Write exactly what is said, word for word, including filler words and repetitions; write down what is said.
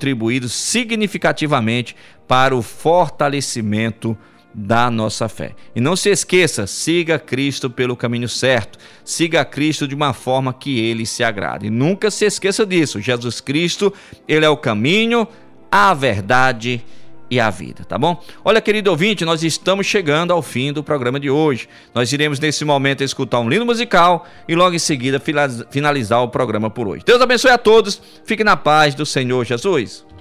contribuído significativamente para o fortalecimento da nossa fé. E não se esqueça, siga Cristo pelo caminho certo, siga Cristo de uma forma que ele se agrade. E nunca se esqueça disso, Jesus Cristo, ele é o caminho, a verdade e a vida, tá bom? Olha, querido ouvinte, nós estamos chegando ao fim do programa de hoje. Nós iremos nesse momento escutar um lindo musical e logo em seguida finalizar o programa por hoje. Deus abençoe a todos, fique na paz do Senhor Jesus.